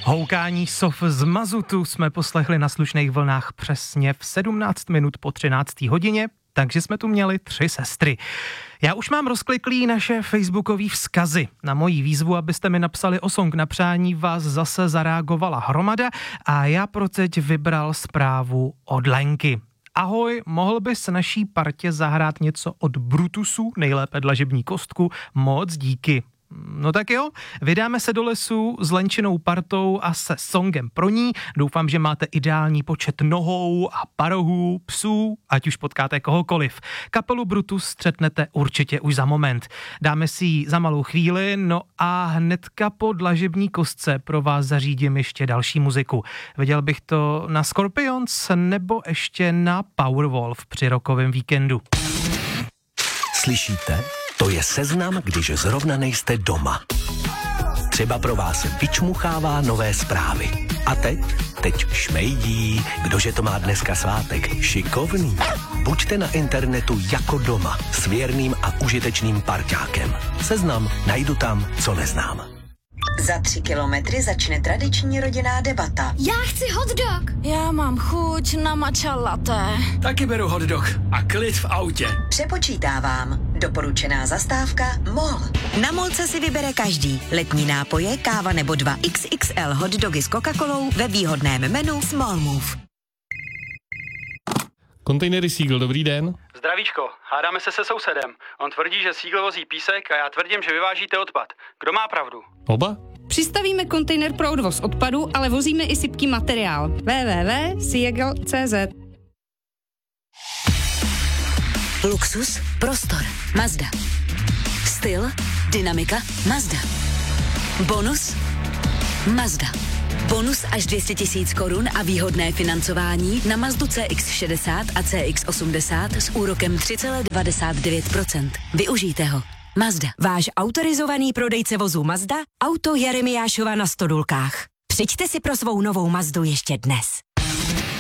Houkání sov z mazutu jsme poslechli na slušných vlnách přesně v 17 minut po 13. hodině, takže jsme tu měli 3 sestry. Já už mám rozkliklý naše facebookové vzkazy. Na moji výzvu, abyste mi napsali o song na přání, vás zase zareagovala hromada a já pro teď vybral zprávu od Lenky. Ahoj, mohl bys naší partě zahrát něco od Brutusů, nejlépe dlažební kostku, moc díky. No tak jo, vydáme se do lesu s Lenčinou partou a se songem pro ní. Doufám, že máte ideální počet nohou a parohů, psů, ať už potkáte kohokoliv. Kapelu Brutus střetnete určitě už za moment. Dáme si ji za malou chvíli, no a hnedka po dlažební kostce pro vás zařídím ještě další muziku. Viděl bych to na Scorpions nebo ještě na Powerwolf při rockovém víkendu. Slyšíte? To je seznam, když zrovna nejste doma. Třeba pro vás vyčmuchává nové zprávy. A teď šmejdí, kdože to má dneska svátek, šikovný. Buďte na internetu jako doma, s věrným a užitečným parťákem. Seznam najdu tam, co neznám. Za 3 kilometry začne tradiční rodinná debata. Já chci hot dog. Já mám chuť na matcha latte. Taky beru hot dog a klid v autě. Přepočítávám. Doporučená zastávka MOL. Na MOLce si vybere každý. Letní nápoje, káva nebo 2 XXL hot dogy s Coca-Colou ve výhodném menu Small Move. Kontejnery Seagull, dobrý den. Zdravíčko, hádáme se sousedem. On tvrdí, že Seagull vozí písek a já tvrdím, že vyvážíte odpad. Kdo má pravdu? Oba? Přistavíme kontejner pro odvoz odpadu, ale vozíme i sypký materiál. www.seagull.cz. Luxus, prostor, Mazda. Styl, dynamika, Mazda. Bonus, Mazda. Bonus až 200 000 korun a výhodné financování na Mazdu CX-60 a CX-80 s úrokem 3,99%. Využijte ho. Mazda. Váš autorizovaný prodejce vozů Mazda, auto Jeremiášova na Stodulkách. Přijďte si pro svou novou Mazdu ještě dnes.